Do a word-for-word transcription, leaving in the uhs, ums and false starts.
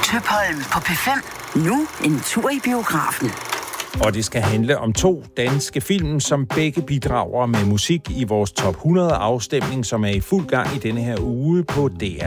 Tøpholm på P fem. Nu en tur i biografen. Og det skal handle om to danske film, som begge bidrager med musik i vores top hundrede afstemning, som er i fuld gang i denne her uge på D